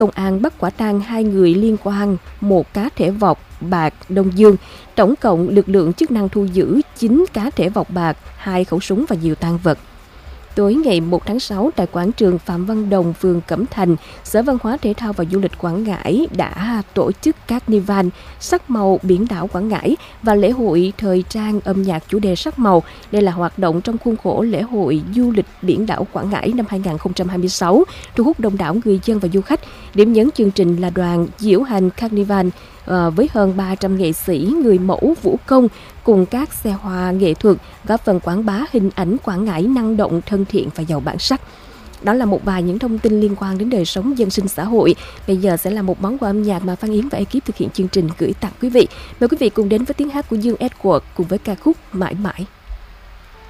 Công an bắt quả tang 2 người liên quan, 1 cá thể vọc bạc Đông Dương. Tổng cộng lực lượng chức năng thu giữ 9 cá thể vọc bạc, 2 khẩu súng và nhiều tang vật. Tối ngày 1 tháng 6, tại quảng trường Phạm Văn Đồng, phường Cẩm Thành, Sở Văn hóa Thể thao và Du lịch Quảng Ngãi đã tổ chức Carnival sắc màu biển đảo Quảng Ngãi và lễ hội thời trang âm nhạc chủ đề sắc màu. Đây là hoạt động trong khuôn khổ lễ hội du lịch biển đảo Quảng Ngãi năm 2026, thu hút đông đảo người dân và du khách. Điểm nhấn chương trình là đoàn diễu hành Carnival với hơn 300 nghệ sĩ, người mẫu, vũ công cùng các xe hoa nghệ thuật, góp phần quảng bá hình ảnh Quảng Ngãi năng động, thân thiện và giàu bản sắc. Đó là một vài những thông tin liên quan đến đời sống dân sinh xã hội. Bây giờ sẽ là một món quà âm nhạc mà Phan Yến và ekip thực hiện chương trình gửi tặng quý vị. Mời quý vị cùng đến với tiếng hát của Dương Edward cùng với ca khúc Mãi Mãi.